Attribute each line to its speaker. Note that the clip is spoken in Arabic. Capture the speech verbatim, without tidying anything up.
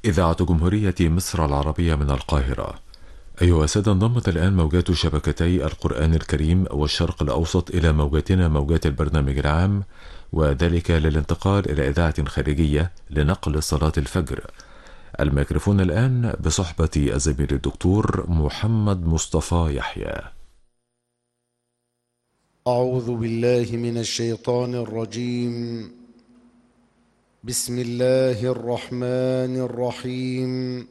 Speaker 1: إذاعة جمهورية مصر العربية من القاهرة. أيها السادة، انضمت الآن موجات شبكتي القرآن الكريم والشرق الأوسط إلى موجاتنا موجات البرنامج العام، وذلك للانتقال إلى إذاعة خارجية لنقل صلاة الفجر. الميكروفون الآن بصحبة الزميل الدكتور محمد مصطفى يحيى.
Speaker 2: أعوذ بالله من الشيطان الرجيم. بسم الله الرحمن الرحيم.